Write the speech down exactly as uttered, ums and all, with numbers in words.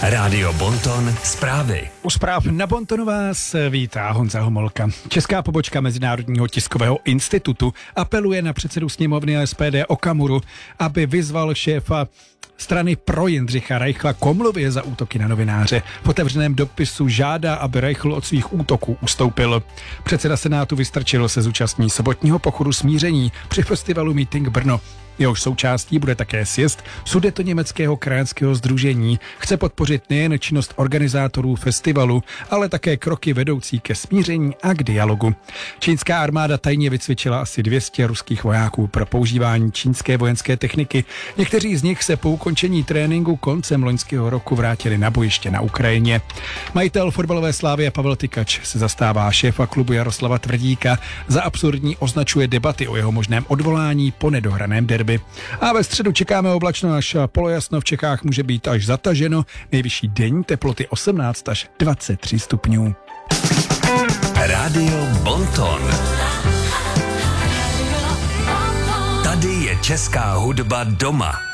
Rádio Bonton zprávy. U zpráv na Bontonu vás vítá Honza Homolka. Česká pobočka Mezinárodního tiskového institutu apeluje na předsedu sněmovny S P D Okamuru, aby vyzval šéfa strany pro Jindřicha Reichla k omluvě za útoky na novináře. V otevřeném dopisu žádá, aby Reichl od svých útoků ustoupil. Předseda Senátu Vystrčil se zúčastní sobotního pochodu smíření při festivalu Meeting Brno. Jehož součástí bude také sjezd Sudetoněmeckého krajanského sdružení. Chce podpořit nejen činnost organizátorů festivalu, ale také kroky vedoucí ke smíření a k dialogu. Čínská armáda tajně vycvičila asi dvě stě ruských vojáků pro používání čínské vojenské techniky. Někteří z nich se po ukončení tréninku koncem loňského roku vrátili na bojiště na Ukrajině. Majitel fotbalové Slavie Pavel Tykač se zastává šéfa klubu Jaroslava Tvrdíka. Za absurdní označuje debaty o jeho možném odvolání po nedohraném derby. A ve středu čekáme oblačno až polojasno, v Čechách může být až zataženo, nejvyšší denní teploty osmnáct až dvacet tři stupňů. Rádio Bonton. Tady je česká hudba doma.